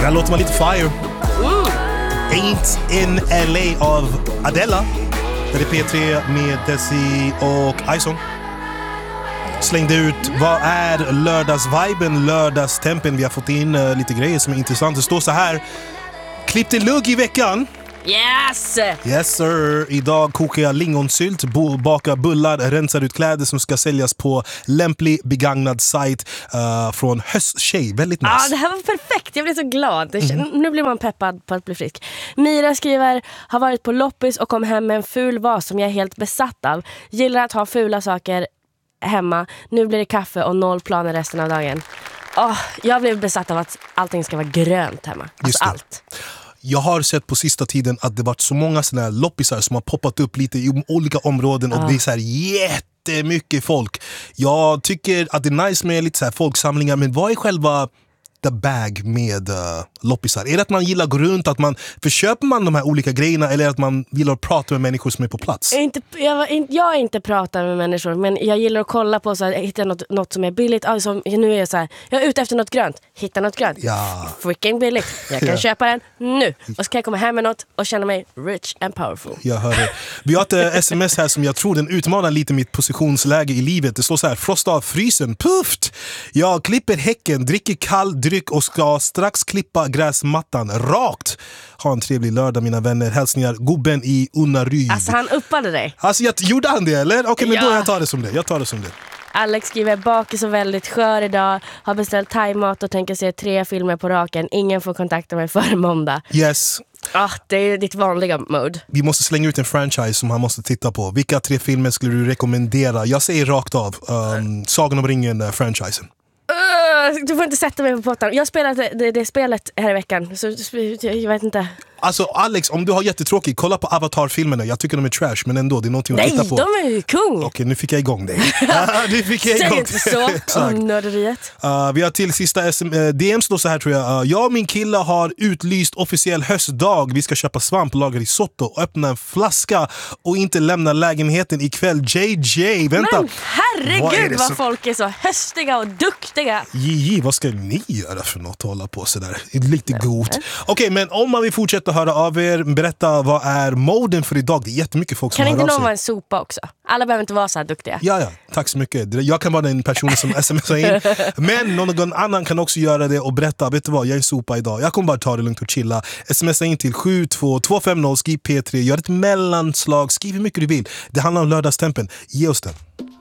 Den här låten var lite fire. Ain't in LA av Adela. Det är P3 med Desi och Ison. Slängde ut, vad är lördagsviben, lördagstempen? Vi har fått in lite grejer som är intressant. Det står så här: klippte lugg i veckan. Yes! Yes sir. Idag kokar jag lingonsylt, bakar bullar, rensar ut kläder som ska säljas på lämplig begagnad sajt från Hösttjej. Väldigt nice. Ja, det här var perfekt. Jag blev så glad. Nu blir man peppad på att bli frisk. Mira skriver, har varit på loppis och kom hem med en ful vas som jag är helt besatt av. Gillar att ha fula saker hemma. Nu blir det kaffe och 0 planer resten av dagen. Jag blev besatt av att allting ska vara grönt hemma. Alltså allt. Jag har sett på sista tiden att det varit så många såna här loppisar som har poppat upp lite i olika områden och det är så här jättemycket folk. Jag tycker att det är nice med lite så här folksamlingar, men vad är själva the bag med loppisar? Är det att man gillar att gå runt, att man förköper man de här olika grejerna, eller att man gillar att prata med människor som är på plats? Jag har inte pratat med människor, men jag gillar att kolla på så här, hitta något som är billigt. Alltså, nu är jag så här, jag är ute efter något grönt. Hitta något grönt. Ja. Freaking billigt. Jag kan köpa den nu. Och så kan jag komma hem med något och känna mig rich and powerful. Jag hör det. Vi har ett sms här som jag tror den utmanar lite mitt positionsläge i livet. Det står så här: frosta av frysen. Pufft! Jag klipper häcken, dricker kall dryck och ska strax klippa gräsmattan rakt. Ha en trevlig lördag mina vänner. Hälsningar Gubben i Unnaryd. Alltså han uppade dig. Alltså gjorde han det eller? Okej, men då jag tar det som det. Alex skriver, bakis och väldigt skör idag. Har beställt thaimat och tänker se 3 filmer på raken. Ingen får kontakta mig för måndag. Yes. Det är ditt vanliga mode. Vi måste slänga ut en franchise som han måste titta på. Vilka 3 filmer skulle du rekommendera? Jag säger rakt av Sagan om ringen-franchisen. Du får inte sätta mig på pottan. Jag spelade det spelet här i veckan, så jag vet inte. Alltså Alex, om du har jättetråkigt, kolla på Avatar-filmerna. Jag tycker de är trash, men ändå, det är någonting att titta på. Nej, de är ju kung. Okej, nu fick jag igång dig. Säg inte så om nörderiet. Vi har till sista DMs då så här tror jag. Jag och min kille har utlyst officiell höstdag. Vi ska köpa svamp, laga risotto, öppna en flaska och inte lämna lägenheten ikväll. JJ, vänta. Men herregud vad folk är så höstiga och duktiga. JJ, vad ska ni göra för något att hålla på sådär? Lite gott. Okej, men om man vill fortsätta höra av er, berätta vad är moden för idag. Det är jättemycket folk som hör av sig. Kan inte någon vara en sopa också? Alla behöver inte vara så här duktiga. Ja, tack så mycket. Jag kan vara den personen som smsar in. Men någon annan kan också göra det och berätta, vet du vad, jag är en sopa idag. Jag kommer bara ta det lugnt och chilla. Smsa in till 72250, skriv P3, gör ett mellanslag, skriv hur mycket du vill. Det handlar om lördagstempen. Ge oss den.